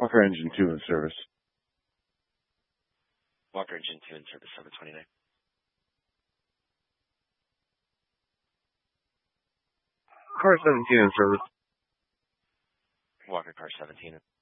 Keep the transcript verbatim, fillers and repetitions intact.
Walker Engine two in service. Walker Engine two in service, seven twenty-nine. Car seventeen in service. Walker Car seventeen.